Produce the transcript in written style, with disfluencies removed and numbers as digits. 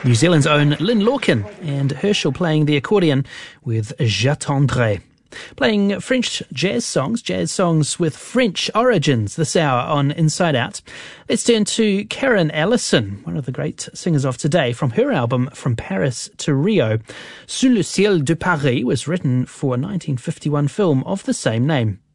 New Zealand's own Lynn Lorcan and Herschel playing the accordion with J'attendrai. Playing French jazz songs with French origins this hour on Inside Out. Let's turn to Karen Allison, one of the great singers of today, from her album From Paris to Rio. Sous le ciel de Paris was written for a 1951 film of the same name.